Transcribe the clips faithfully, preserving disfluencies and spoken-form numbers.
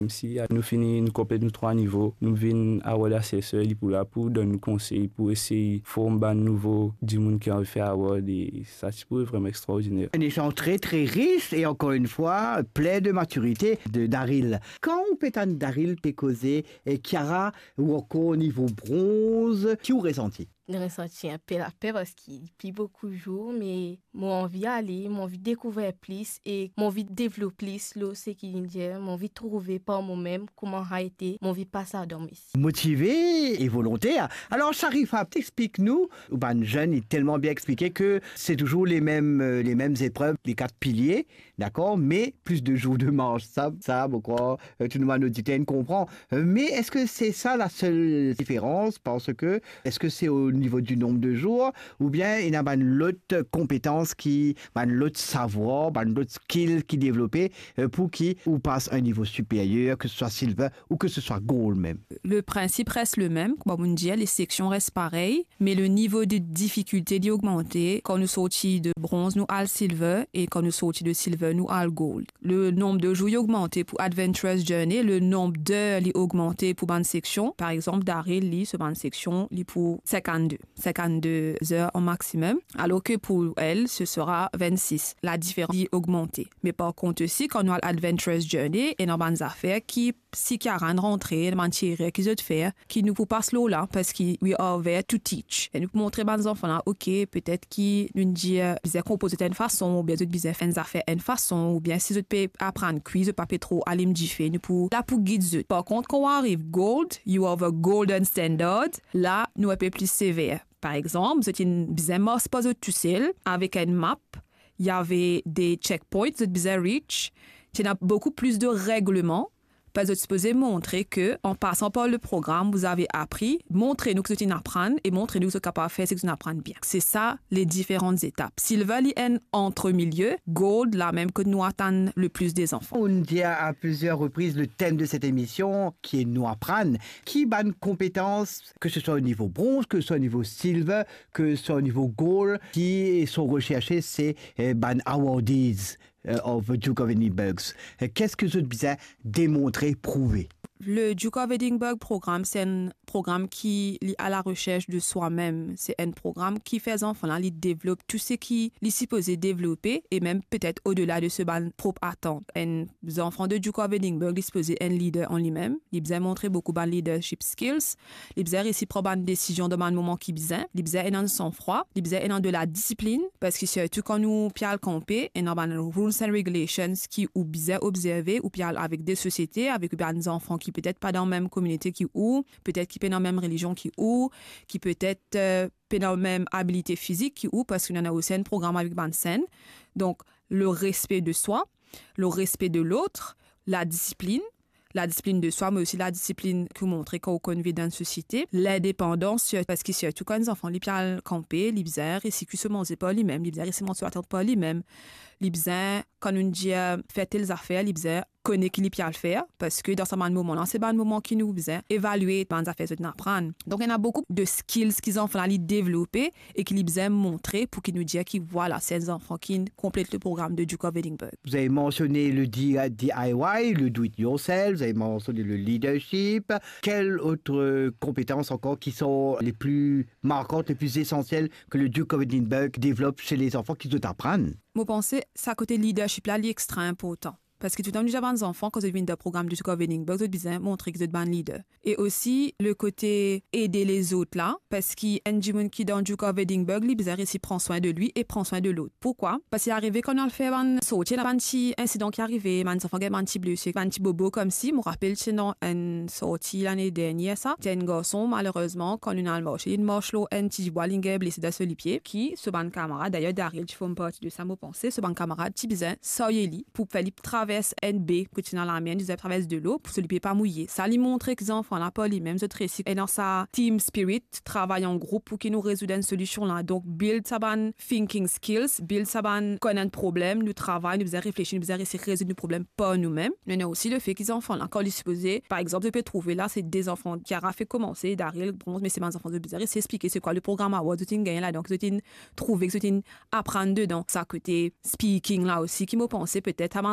Même si nous finissons, nous complétons nos trois niveaux, nous venons à l'assesseur pour là pour donner conseils, pour essayer de former un nouveau du monde qui a fait avoir et ça c'est vraiment extraordinaire. Un échange très très riche et encore une fois plein de maturité de Daryl. Quand on peut entendre Daryl peut causer et Chiara ou encore au niveau bronze, qui vous ressenti? J'ai ressenti un peu la paix parce qu'il plie beaucoup de jours, mais mon envie d'aller, mon envie de découvrir plus et mon envie de développer plus, là, c'est qu'il dit, mon envie de trouver par moi-même comment a été, mon envie de passer à dormir. Motivé et volontaire. Alors, Sharifa, explique-nous, ben, jeune est tellement bien expliqué que c'est toujours les mêmes, euh, les mêmes épreuves, les quatre piliers, d'accord, mais plus de jours de marche. Ça, ça, pourquoi, euh, tout le monde nous comprend. Euh, mais est-ce que c'est ça la seule différence? Parce que, est-ce que c'est au niveau du nombre de jours, ou bien il y a une autre compétence qui, une autre savoir, une autre skill qui développé pour qui ou passe un niveau supérieur, que ce soit silver ou que ce soit gold même. Le principe reste le même, comme on dit, les sections restent pareilles, mais le niveau de difficulté dit augmenté. Quand nous sortis de bronze, nous al silver, et quand nous sortis de silver, nous al gold. Le nombre de jours est augmenté pour Adventurous Journey, le nombre d'heures est augmenté pour une section. Par exemple, Daryl lit sur une section, lit pour cinquante-deux. cinquante-deux heures au maximum, alors que pour elle, ce sera vingt-six. La différence est augmentée. Mais par contre aussi, quand nous avons Adventurous Journey, et nous avons des affaires qui, si il y a une rentrée, nous tirer, qui se faire, qui nous passent là, parce que we are there to teach. Et nous pouvons montrer aux enfants là, ok, peut-être qu'ils nous disent, ils composent d'une façon, ou bien ils disent faire des affaires d'une façon, ou bien si ils peuvent apprendre cuisine, pas trop aller me dire, nous pour, là pour guider. Par contre, quand on arrive gold, you have a golden standard, là, nous un peu plus sévère. Par exemple, c'est une bizarre pas tout seul, avec une map, il y avait des checkpoints, c'est bizarre reach, il y a beaucoup plus de règlements. Parce que vous supposez montrer que, en passant par le programme, vous avez appris, montrez-nous que vous apprenez et montrez-nous que vous êtes capable de faire ce que vous apprenez bien. C'est ça, les différentes étapes. Silver, il y a un entre-milieu, gold, là même que nous attendons le plus des enfants. On dit à plusieurs reprises le thème de cette émission, qui est nous apprendre, qui a une compétence, que ce soit au niveau bronze, que ce soit au niveau silver, que ce soit au niveau gold, qui sont recherchés, c'est ban awardees of Duke of Edinburgh. Qu'est-ce que vous avez démontré, prouvé? Le Duke of Edinburgh programme, c'est un programme qui est à la recherche de soi-même. C'est un programme qui fait aux enfants, là, ils développent tout ce qui est supposé développer et même peut-être au-delà de ce ban propre attente. Un enfant de Duke of Edinburgh, ils supposé un leader en lui-même. Ils ont montré beaucoup de leadership skills. Ils ont réussi à prendre une décision dans un moment qui est bien. Ils ont un sang-froid. Ils ont de la discipline. Parce que surtout quand nous pial camper, et dans les rules and regulations qui ou bien observer ou pial avec des sociétés, avec des enfants qui peut-être pas dans la même communauté qui ou, peut-être qui peut dans la même religion qui ou, qui peut-être euh, peut dans la même habilité physique qui ou, parce qu'il y en a aussi un programme avec Bansen. Donc, le respect de soi, le respect de l'autre, la discipline, la discipline de soi, mais aussi la discipline que vous montrez quand vous vivez dans une société, l'indépendance, parce que surtout quand les enfants, les pieds campés, les bizarres, et si qu'ils se mangent pas lui-même, les bizarres, ils se mangent pas lui-même, les bizarres, quand on dit euh, faites telles affaires, les bizarres, connaît qui les pieds à le faire, parce que dans ce moment-là, c'est un moment qui nous bizarre, évaluer les affaires que nous apprendre. Donc, il y a beaucoup de skills qu'ils ont fait développer et qu'ils bizarre montrer pour qu'ils nous disent que voilà, c'est des enfants qui complètent le programme de Duke of Edinburgh. Vous avez mentionné le D I Y, le do it yourself, vous avez mentionné le leadership. Quelles autres compétences encore qui sont les plus marquantes, les plus essentielles que le Duke of Edinburgh développe chez les enfants qui doivent apprendre? Moi, pensez, ça côté leadership là, il est extrêmement important. Parce que tout le temps, nous avons des enfants, quand ils viennent d'un programme de Duke of Edinburgh, ils disent montrer que vous êtes un leader. Et aussi, le côté aider les autres là, parce qu'il y a un gens qui dans Duke of Edinburgh, il bizarre ici prend soin de lui et prend soin de l'autre. Pourquoi? Parce qu'il est arrivé quand on a fait un saut, il y a un petit incident qui est arrivé, un enfant qui a un petit blessé, un petit bobo comme si, je me rappelle, c'est dans un sortie l'année dernière, ça. C'est un garçon, malheureusement, quand on a marché, il marche là, un petit boiling blessé dans le pied, qui, ce ban camarade, d'ailleurs, Daryl, tu fais une partie de ça, me penser, ce ban camarade, petit bizarre, ça y est, pour faire traverser N B, que tu dans la mienne, ils traversent de l'eau pour se lui pas mouiller. Ça lui montre que les enfants n'ont pas les mêmes récits. Et dans sa team spirit, travaille en groupe pour qu'ils nous résoudent une solution là. Donc, build sa ban thinking skills, build sa ban connaître un problème, nous travaillons, nous faisons réfléchir, nous faisons essayer de résoudre le problème pas nous-mêmes. Mais il y a aussi le fait qu'ils enfants là, quand ils supposés, par exemple, je peux trouver là, c'est des enfants qui a fait commencer, Daryl, bronze, mais c'est des enfants de bizarre, c'est expliquer c'est quoi le programme à World, ils gagnent là. Donc, ils trouver, ils apprendre dedans. Ça côté speaking là aussi, qui m'a pensé peut-être à mes enfants, à mes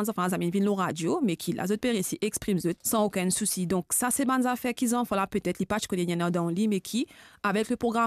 ils viennent la radio, mais qui, la autre père ici, exprime sans aucun souci. Donc, ça, c'est bonnes affaires qu'ils ont, là, peut-être, les patchs qu'on a dans le lit, mais qui, avec le programme